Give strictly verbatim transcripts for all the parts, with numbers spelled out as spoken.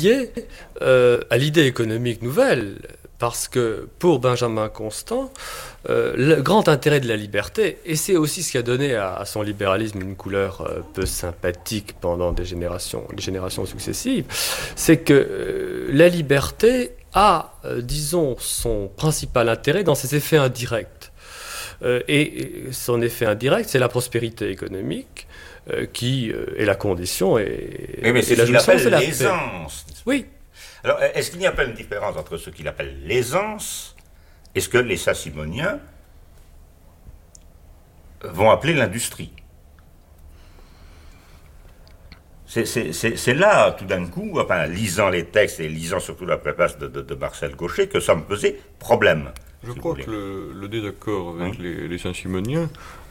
lié euh, à l'idée économique nouvelle. Parce que pour Benjamin Constant, euh, le grand intérêt de la liberté, et c'est aussi ce qui a donné à, à son libéralisme une couleur euh, peu sympathique pendant des générations, des générations successives, c'est que euh, la liberté a, euh, disons, son principal intérêt dans ses effets indirects. Euh, et son effet indirect, c'est la prospérité économique, euh, qui euh, est la condition et, oui, mais c'est et la jouissance, c'est la l'aisance. Oui. Alors, est-ce qu'il n'y a pas une différence entre ce qu'il appelle l'aisance et ce que les Saint-Simoniens vont appeler l'industrie? C'est, c'est, c'est, c'est là, tout d'un coup, enfin, lisant les textes et lisant surtout la préface de, de, de Marcel Gauchet, que ça me posait problème. Je crois que le, le désaccord avec oui. les, les Saint-Simoniens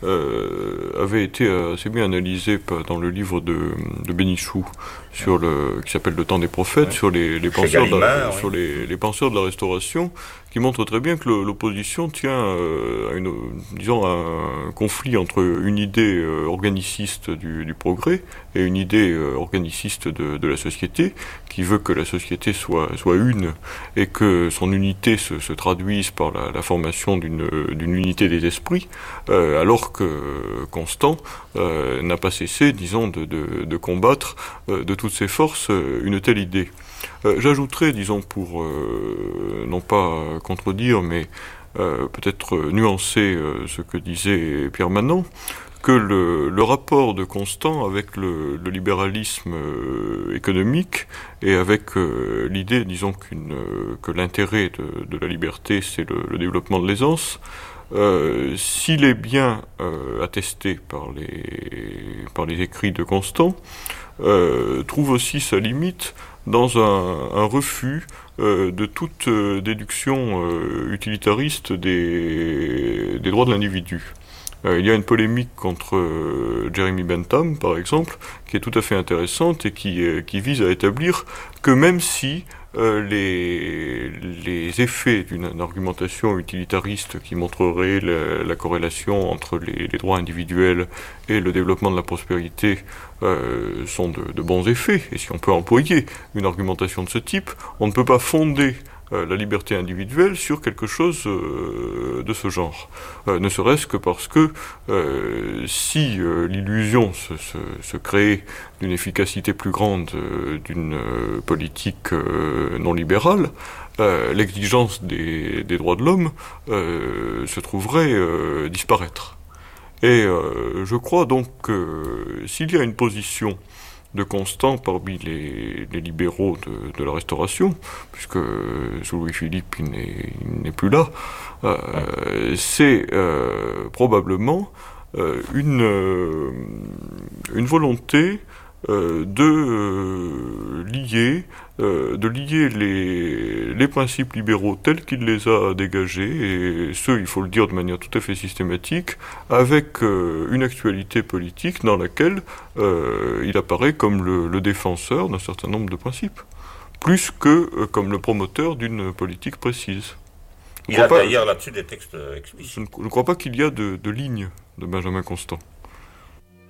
euh, avait été assez bien analysé dans le livre de, de Bénichou, sur le, qui s'appelle Le temps des prophètes, oui. sur, les, les, penseurs Gallimard, de la, oui. sur les, les penseurs de la Restauration, qui montre très bien que le, l'opposition tient euh, à, une, disons, à un conflit entre une idée euh, organiciste du, du progrès et une idée euh, organiciste de, de la société, qui veut que la société soit, soit une et que son unité se, se traduise par la, la formation d'une, d'une unité des esprits, euh, alors que Constant euh, n'a pas cessé, disons, de, de, de combattre euh, de toutes ses forces euh, une telle idée. Euh, j'ajouterais, disons, pour euh, non pas contredire, mais euh, peut-être nuancer euh, ce que disait Pierre Manant, que le, le rapport de Constant avec le, le libéralisme euh, économique et avec euh, l'idée, disons, qu'une, euh, que l'intérêt de, de la liberté, c'est le, le développement de l'aisance, euh, s'il est bien euh, attesté par les, par les écrits de Constant, euh, trouve aussi sa limite dans un, un refus euh, de toute euh, déduction euh, utilitariste des, des droits de l'individu. Euh, il y a une polémique contre euh, Jeremy Bentham, par exemple, qui est tout à fait intéressante et qui, euh, qui vise à établir que même si euh, les, les effets d'une argumentation utilitariste qui montrerait la, la corrélation entre les, les droits individuels et le développement de la prospérité euh, sont de, de bons effets, et si on peut employer une argumentation de ce type, on ne peut pas fonder Euh, la liberté individuelle sur quelque chose euh, de ce genre. Euh, ne serait-ce que parce que euh, si euh, l'illusion se, se, se crée d'une efficacité plus grande euh, d'une euh, politique euh, non libérale, euh, l'exigence des, des droits de l'homme euh, se trouverait euh, disparaître. Et euh, je crois donc que euh, s'il y a une position de Constant parmi les, les libéraux de, de la Restauration, puisque sous Louis-Philippe il n'est, il n'est plus là, euh, c'est euh, probablement euh, une, euh, une volonté euh, de euh, lier, euh, de lier les, les principes libéraux tels qu'il les a dégagés, et ce, il faut le dire de manière tout à fait systématique, avec euh, une actualité politique dans laquelle euh, il apparaît comme le, le défenseur d'un certain nombre de principes, plus que euh, comme le promoteur d'une politique précise. Il a pas, d'ailleurs là-dessus des textes explicites. Je ne, je ne crois pas qu'il y a de, de ligne de Benjamin Constant.